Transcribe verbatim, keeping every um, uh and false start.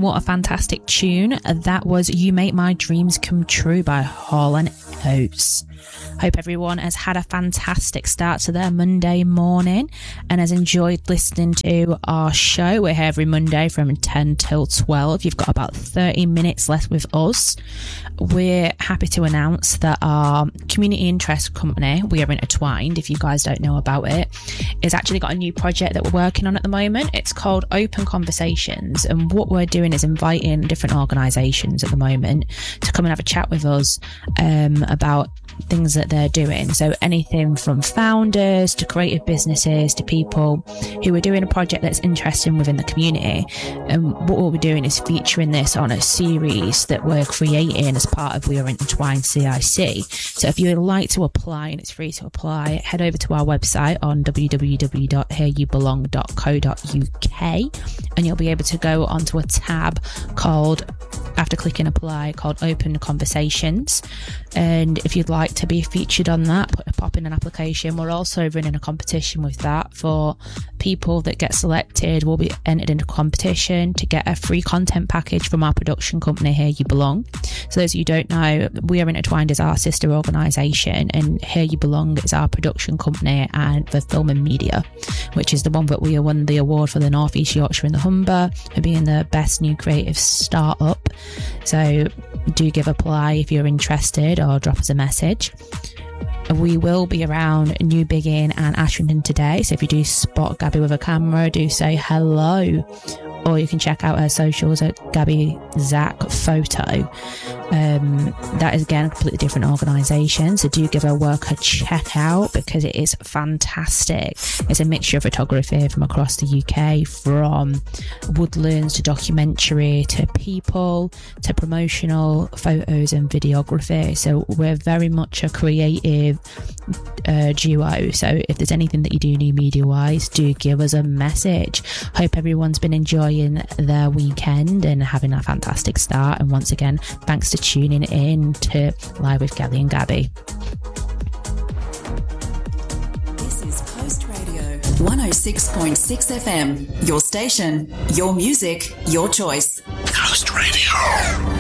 what a fantastic tune. That was You Make My Dreams Come True by Hall and Oates. Hope everyone has had a fantastic start to their Monday morning and has enjoyed listening to our show. We're here every Monday from ten till twelve. You've got about thirty minutes left with us. We're happy to announce that our community interest company, We Are Intertwined, if you guys don't know about it, has actually got a new project that we're working on at the moment. It's called Open Conversations, and what we're doing is inviting different organisations at the moment to come and have a chat with us um, about things that they're doing. So anything from founders to creative businesses to people who are doing a project that's interesting within the community. And what we'll be doing is featuring this on a series that we're creating as part of We Are Intertwined C I C. So if you would like to apply, and it's free to apply, head over to our website on w w w dot here you belong dot co dot u k and you'll be able to go onto a tab called, after clicking apply, called Open Conversations. And if you'd like to be featured on that, put, pop in an application. We're also running a competition with that. For people that get selected will be entered into a competition to get a free content package from our production company, Here You Belong. So those of you who don't know, We Are Intertwined is our sister organisation, and Here You Belong is our production company and for film and media, which is the one that we won the award for the North East Yorkshire and the Humber for being the best new creative startup. So do give apply if you're interested, or drop us a message. We will be around New Biggin and Ashrington today, so if you do spot Gabby with a camera, do say hello. Or you can check out her socials at Gabby Zach Photo. Um, that is again a completely different organisation, so do give her work a check out because it is fantastic. It's a mixture of photography from across the U K, from woodlands to documentary to people to promotional photos and videography. So we're very much a creative uh, duo. So if there's anything that you do need media wise, do give us a message. Hope everyone's been enjoying their weekend and having a fantastic start. And once again, thanks to tuning in to Live with Gabby and Gabby. This is Coast Radio one oh six point six F M, your station, your music, your choice. Coast Radio.